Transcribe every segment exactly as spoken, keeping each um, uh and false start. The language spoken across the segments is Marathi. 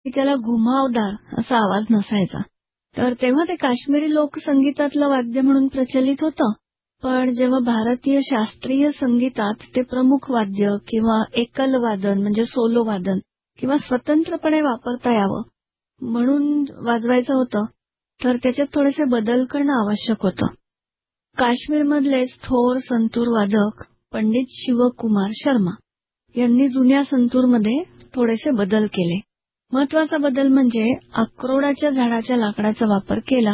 की त्याला घुमावदार असा आवाज नसायचा. तर तेव्हा ते काश्मीरी लोकसंगीतातलं वाद्य म्हणून प्रचलित होतं. पण जेव्हा भारतीय शास्त्रीय संगीतात ते प्रमुख वाद्य किंवा एकल वादन म्हणजे सोलो वादन किंवा स्वतंत्रपणे वापरता यावं म्हणून वाजवायचं होतं, तर त्याच्यात थोडेसे बदल करणं आवश्यक होतं. काश्मीरमधलेच थोर संतूर वादक पंडित शिवकुमार शर्मा यांनी जुन्या संतूरमध्ये थोडेसे बदल केले. महत्वाचा बदल म्हणजे अक्रोडाच्या झाडाच्या लाकडाचा वापर केला.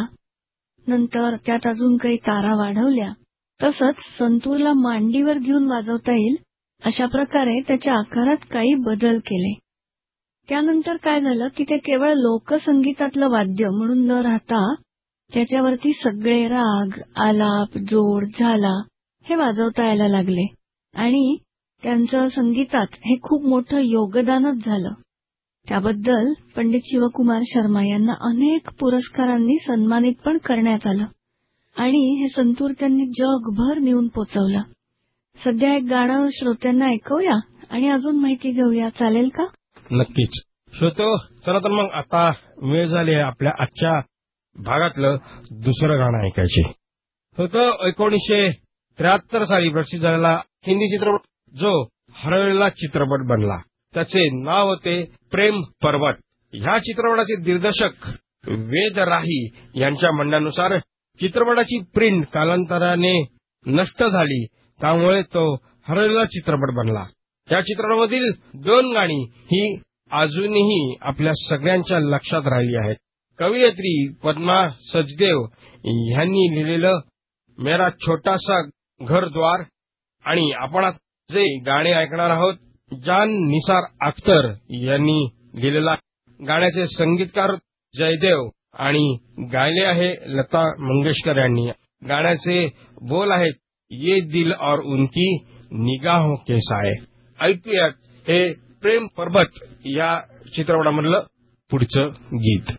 नंतर त्यात अजून काही तारा वाढवल्या. तसंच संतूरला मांडीवर घेऊन वाजवता येईल अशा प्रकारे त्याच्या आकारात काही बदल केले. त्यानंतर काय झालं की ते केवळ लोकसंगीतातलं वाद्य म्हणून न राहता त्याच्यावरती सगळे राग, आलाप, जोड, झाला हे वाजवता यायला लागले आणि त्यांचं संगीतात हे खूप मोठं योगदानच झालं. त्याबद्दल पंडित शिवकुमार शर्मा यांना अनेक पुरस्कारांनी सन्मानित पण करण्यात आलं आणि हे संतूर त्यांनी जगभर नेऊन पोचवलं. सध्या एक गाणं श्रोत्यांना ऐकवूया आणि अजून माहिती घेऊया, चालेल का? नक्कीच. श्रोतो, चला तर मग आता वेळ झाली आहे आपल्या आजच्या भागातलं दुसरं गाणं ऐकायचे. होतं एकोणीसशे त्र्याहत्तर साली प्रसिद्ध झालेला हिंदी चित्रपट जो हरवलेला चित्रपट बनला. त्याचे नाव होते प्रेम पर्वत. ह्या चित्रपटाचे दिग्दर्शक वेद राही यांच्या म्हणण्यानुसार चित्रपटाची प्रिंट कालांतराने नष्ट झाली, त्यामुळे तो हरवलेला चित्रपट बनला. या चित्रपटामधील दोन गाणी ही अजूनही आपल्या सगळ्यांच्या लक्षात राहिली आहेत. कवयित्री पद्मा सचदेव यांनी लिहिलेलं मेरा छोटासा घरद्वार आणि आपण जे गाणे ऐकणार आहोत जान निसार अख्तर यांनी लिहिलेला. गाण्याचे संगीतकार जयदेव आणि गायले आहे लता मंगेशकर यांनी. गाण्याचे बोल आहेत ये दिल और उनकी निगाहों के साए. ऐकूयात हे प्रेम पर्वत या चित्रपटामधलं पुढचं गीत.